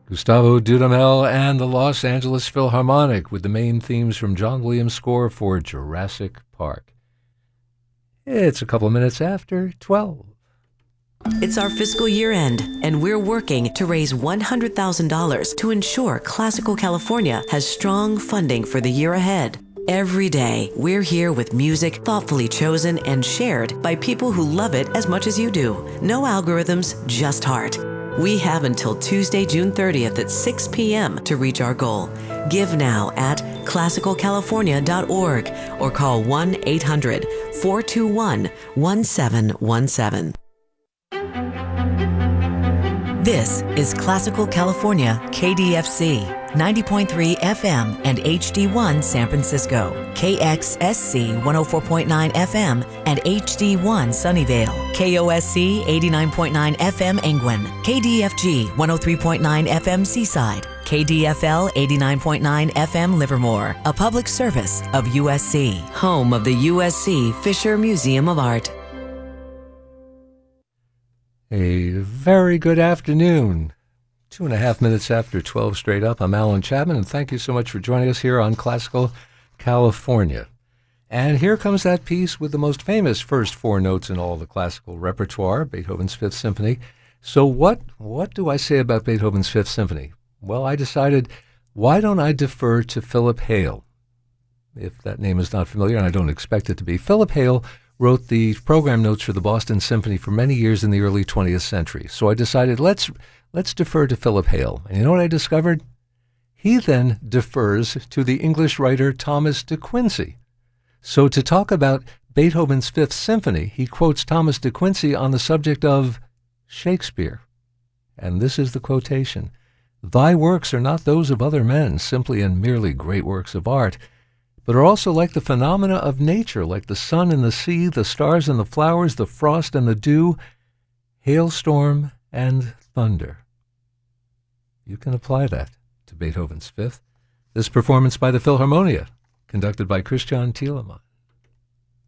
Gustavo Dudamel and the Los Angeles Philharmonic with the main themes from John Williams' score for Jurassic Park. It's a couple of minutes after 12. It's our fiscal year end, and we're working to raise $100,000 to ensure Classical California has strong funding for the year ahead. Every day, we're here with music thoughtfully chosen and shared by people who love it as much as you do. No algorithms, just heart. We have until Tuesday, June 30th at 6 p.m. to reach our goal. Give now at classicalcalifornia.org or call 1-800-421-1717. This is Classical California, KDFC, 90.3 FM and HD1 San Francisco, KXSC 104.9 FM and HD1 Sunnyvale, KOSC 89.9 FM Angwin, KDFG 103.9 FM Seaside, KDFL 89.9 FM Livermore, a public service of USC, home of the USC Fisher Museum of Art. A very good afternoon. 2.5 minutes after 12 straight up. I'm Alan Chapman, and thank you so much for joining us here on Classical California. And here comes that piece with the most famous first four notes in all the classical repertoire, Beethoven's Fifth Symphony. So what do I say about Beethoven's Fifth Symphony? Well, I decided, why don't I defer to Philip Hale? If that name is not familiar, and I don't expect it to be, Philip Hale wrote the program notes for the Boston Symphony for many years in the early 20th century. So I decided, let's defer to Philip Hale. And you know what I discovered? He then defers to the English writer Thomas de Quincey. So to talk about Beethoven's Fifth Symphony, he quotes Thomas de Quincey on the subject of Shakespeare. And this is the quotation: "Thy works are not those of other men, simply and merely great works of art, but are also like the phenomena of nature, like the sun and the sea, the stars and the flowers, the frost and the dew, hailstorm and thunder." You can apply that to Beethoven's Fifth. This performance by the Philharmonia, conducted by Christian Thielemann.